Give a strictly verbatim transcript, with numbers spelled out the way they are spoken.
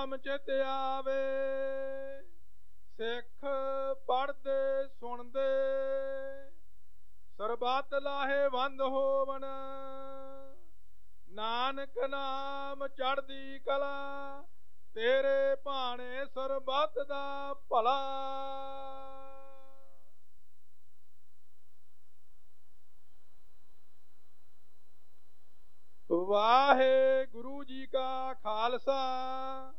ਨਾਮ ਚਿਤ ਆਵੇ। ਸਿੱਖ ਪੜ੍ਹਦੇ ਸੁਣਦੇ ਸਰਬੱਤ ਲਾਹੇਵੰਦ ਹੋਵਨ। ਨਾਨਕ ਨਾਮ ਚੜ੍ਹਦੀ ਕਲਾ, ਤੇਰੇ ਭਾਣੇ ਸਰਬੱਤ ਦਾ ਭਲਾ। ਵਾਹਿਗੁਰੂ ਜੀ ਕਾ ਖਾਲਸਾ,